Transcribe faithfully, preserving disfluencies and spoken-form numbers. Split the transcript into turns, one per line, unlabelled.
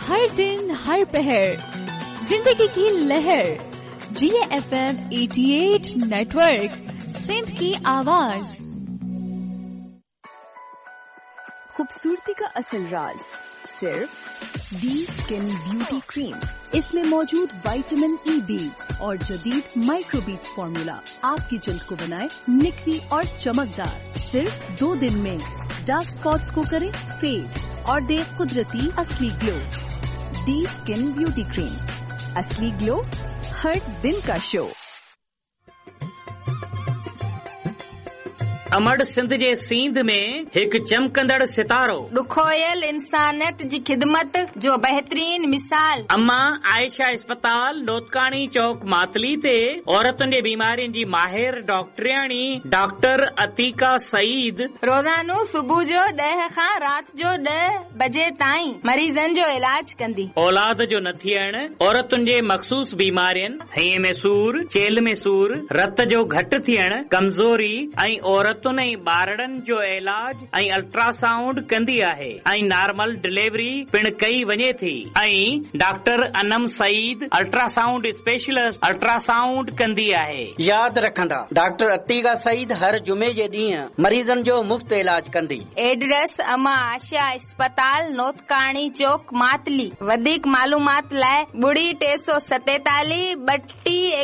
हर दिन हर पहर जिंदगी की लहर। जी एफ एम अठासी नेटवर्क, सिंध की आवाज।
खूबसूरती का असल राज सिर्फ दी स्किन ब्यूटी क्रीम। इसमें मौजूद विटामिन ई बीट्स और जदीद माइक्रो बीट्स फॉर्मूला आपकी जल्द को बनाए निखरी और चमकदार। सिर्फ दो दिन में डार्क स्पॉट्स को करे फेड और दे कुदरती असली ग्लो। दी स्किन ब्यूटी क्रीम, असली ग्लो हर दिन का शो।
अमड़ सिंध जे सींध में एक चमकंदड़ सितारो,
ॾुखोयल इंसानियत जी खिदमत जो बहितरीन मिसाल।
अम्मा आयशा अस्पताल लोतकानी चौक मातली ते औरतुनि जे बीमारियुनि जी माहिर डॉक्टरियाणी डॉक्टर अतीका सईद
रोज़ानो सुबुह जो ॾह खां राति जो ॾह बजे ताईं मरीज़नि जो इलाज कंदी।
औलाद जो न थियण, औरतुनि जे मखसूस बीमारियुनि, हईअ में सूर, चेल में सूर, रत जो घटि थियण, कमज़ोरी ऐं औरत ऐं ॿारड़नि जो इलाज ऐं अल्ट्रासाउंड कंदी आहे ऐं नॉर्मल डिलीवरी पिण कई वञे थी। ऐं doctor Anam Saeed ultrasound specialist ultrasound कंदी आहे।
यादि रखंदा, डॉक्टर अतीका सईद हर जुमे जे ॾींहुं मरीज़नि जो मुफ़्त इलाज कंदी।
एड्रेस अमा आशा अस्पताल नोतकाणी चौक मातली। वधीक मालूमात लाइ ॿुड़ी टे सौ सतेतालीह ॿटीह